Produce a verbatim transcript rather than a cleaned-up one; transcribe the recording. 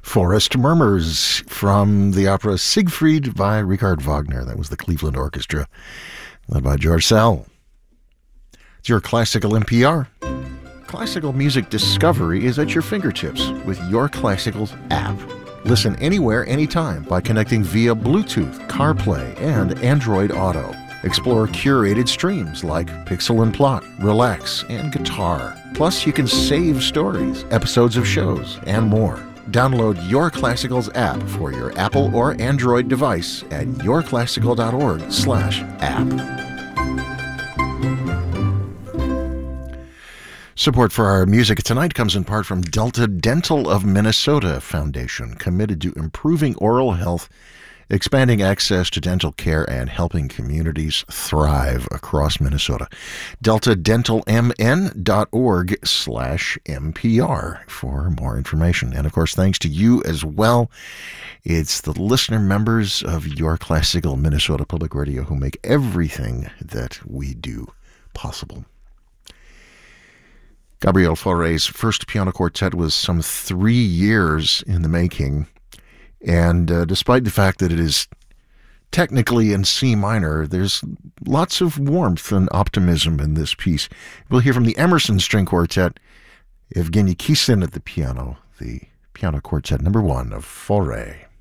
Forest Murmurs from the opera Siegfried by Richard Wagner. That was the Cleveland Orchestra, led by George Sell. It's your Classical N P R. Classical music discovery is at your fingertips with Your Classicals app. Listen anywhere, anytime by connecting via Bluetooth, CarPlay, and Android Auto. Explore curated streams like Pixel and Plot, Relax, and Guitar. Plus, you can save stories, episodes of shows, and more. Download Your Classicals app for your Apple or Android device at yourclassical.org slash app. Support for our music tonight comes in part from Delta Dental of Minnesota Foundation, committed to improving oral health, expanding access to dental care, and helping communities thrive across Minnesota. delta dental m n dot org slash M P R for more information. And of course, thanks to you as well. It's the listener members of Your Classical Minnesota Public Radio who make everything that we do possible. Gabriel Fauré's first piano quartet was some three years in the making. And uh, despite the fact that it is technically in C minor, there's lots of warmth and optimism in this piece. We'll hear from the Emerson String Quartet, Evgeny Kissin at the piano, the piano quartet number one of Fauré.